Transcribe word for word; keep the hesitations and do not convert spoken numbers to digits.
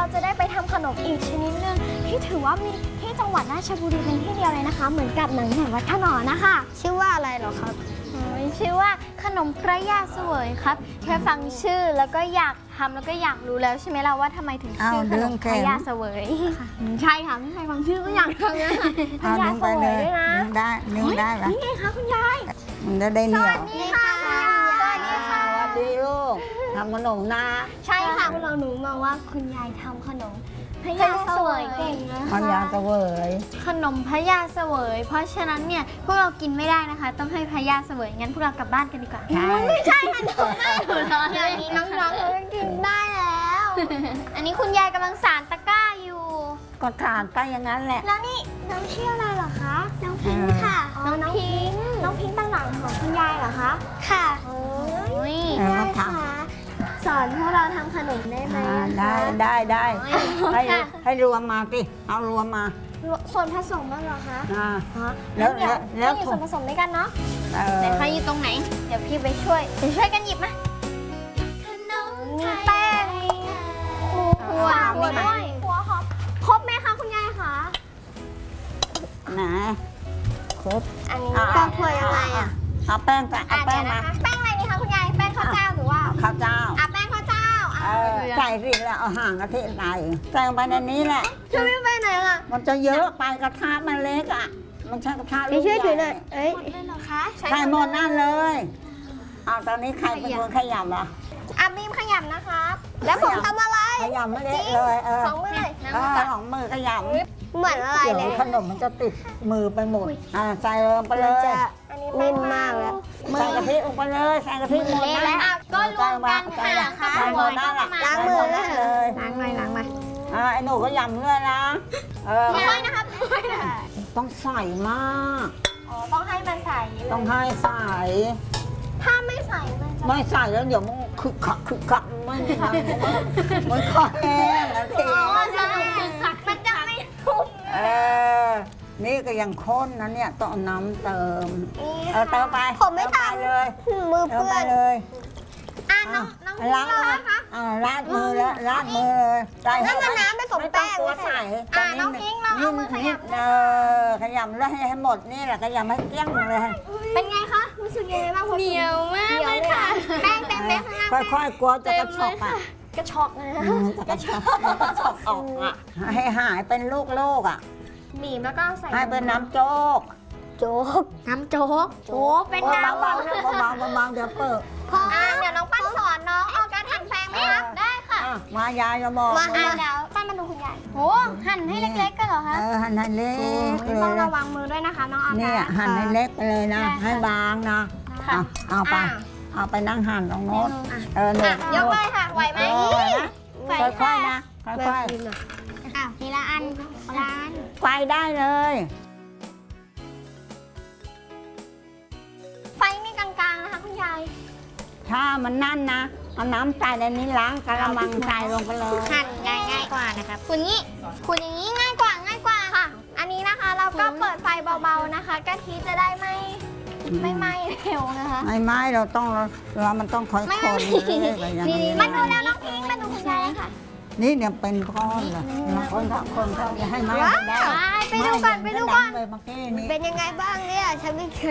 จะได้ไปทำขนมอีกชนิดนึงที่ถือว่ามีที่จังหวัดราชบุรีเป็นที่เดียวเลยนะคะเหมือนกับหนังแห่งวัดขนอนนะคะชื่อว่าอะไรหรอครับชื่อว่าขนมพระยาเสวยครับแค่ฟังชื่อแล้วก็อยากทำแล้วก็อยากรู้แล้วใช่ไหมล่ะว่าทำไมถึงชื่อขนมพระยาเสวยใช่ค่ะไม่ใช่ฟังชื่อก็อยากทำนะพระยาเสวยด้วยนะได้นึ่งได้ละนี่ไงคะคุณยายมันจะได้เหนียวสวัสดีค่ะสวัสดีค่ะสวัสดีลูกทำขนมนะใช่ค่ะเราหนูมาว่าคุณยายทำขนมพระยาเสวยเก่งนะคะพระยาเสวยขนมพระยาเสวยเพราะฉะนั้นเนี่ยพวกเรากินไม่ได้นะคะต้องให้พระยาเสวยงั้นพวกเรากลับบ้านกันดีกว่าไม่ใช่ค่ะหนูไม่หนูรอเลยนี้น้องๆเขากินได้แล้วอันนี้คุณยายกำลังสานตะกร้าอยู่ก็ทานไปอย่างนั้นแหละแล้วนี่น้องชื่ออะไรเหรอคะน้องพิงค์ค่ะอ๋อน้องพิงค์น้องพิงค์เป็นหลานของคุณยายเหรอคะค่ะโอ้ยยายค่ะสอนพวกเราทำขนมได้ไหมได้ได้ได้ให้ให้รวมมาสิเอารวมมาส่วนผสมบ้างเหรอคะอ่าแล้วแล้วแล้วอยู่ส่วนผสมด้วยกันเนาะแต่ใครอยู่ตรงไหนเดี๋ยวพี่ไปช่วยไปช่วยกันหยิบมามีแป้งหัวหัวด้วยหัวหอมครบไหมคะคุณยายคะไหนครบอันนี้ก็ถ้วยอะไรอ่ะเอาแป้งไปเอาแป้งมาแป้งอะไรนี่คะคุณยายแป้งข้าวเจ้าหรือว่าข้าวเจ้าอ่ะแป้งข้าวเจ้าใส่สิแล้วเอาห่างกะทิใส่ใส่ไปในนี้แหละจะไม่ไปไหนล่ะมันจะเยอะไปกระทะมันเล็กอ่ะมันใช้กระทะลูกใหญ่ช่วยถือหน่อยเอ้ยหมดเลยเหรอคะใส่หมดนั่นเลยเอาตอนนี้ใครเป็นคนขยำล่ะอ่ะบีมขยำนะคะแล้วผมทำอะไรขยำไม่เละเลยเออสองมือเลยสองมือขยำเหมือนอะไรเลยเดี๋ยวขนมมันจะติดมือไปหมดอ่าใส่ลงไปเลยนิ่มมากแล้วใส่กะทิลงไปเลยใส่กะทิหมดแล้วก็รวมกันค่ะค่ะหมดนั่นแหละล้างมือเลยล้างหน่อยล้างหน่อยอ่าไอ้หนูก็ยำด้วยนะเออไม่ค่อยนะครับต้องใส่มากอ๋อต้องให้มันใส่ต้องให้ใส่ถ้าไม่ใส่มันจะไม่ใส่แล้วเดี๋ยวมันคึกคักคึกคักไม่มีมันมันคอแห้งนะทีมันจะคึกคักมันจะไม่ชุ่มเออนี่ก็ยังข้นนะเนี่ยต้องน้ำเติมเออเติมไปผมไม่ทำเลยมือเปื้อนเลยอ่ะน้องน้องล้างมืออ่าล้างมือแล้วล้างมือเลยใส่ให้น้ำไปสมแป้งใส่อ่ะน้องพิงเราเอามือขยำเออขยำแล้วให้หมดนี่แหละขยำให้เกลี้ยงเลยเป็นไงคะรู้สึกยังไงบ้างเหนียวมากเลยค่ะแป้งเต็มเลยข้างล่างค่อยๆกลัวจะกระชอกอ่ะกระชอกนะจะกระชอกกระชอกออกอ่ะให้หายเป็นลูกๆอ่ะหนีบแล้วก็ใส่ให้เป็นน้ำโจ๊กโจ๊กน้ำโจ๊กโจ๊กเป็นน้ำเบาๆเบาๆเบาๆเดี๋ยวเปิดพอเดี๋ยวน้องปั้นสอนน้องเอาการหั่นแปลงไหมคะได้ค่ะมายายจะบอกมาเดี๋ยวปั้นมาดูคุณยายโอ้หั่นให้เล็กๆก็เหรอคะเออหั่นให้เล็กเลยต้องระวังมือด้วยนะคะน้องอาเนี่ยหั่นให้เล็กไปเลยนะให้บางนะเอาไปเอาไปนั่งหั่นตรงโน้นเออหนูยกเลยค่ะไหวไหมค่อยๆนะค่อยๆอ้าวทีละอันร้านไฟได้เลยไฟนี่กลางๆนะคะคุณยายถ้ามันนั่นนะเอาน้ำใส่ในนี้ล้างกระมังใส่ลงไปเลยหั่นง่ายง่ายกว่านะคะคุณนี่คุณอย่างนี้ง่ายกว่าง่ายกว่าค่ะอันนี้นะคะเราก็เปิดไฟเบาๆนะคะกะทิจะได้ไม่ไม่ไหม้เร็วนะคะไม่ไหม้เราต้องเรามันต้องค่อยๆคนนี่มาดูแล้วน้องพิงมาดูคุณยายค่ะนี่เนี่ยเป็นก้อนเลยคนสองคนเขาจะให้ไหม้ได้ไปดูก่อนไปดูก่อนเลยเมื่อกี้นี้เป็นยังไงบ้างเนี่ยฉันไม่เคย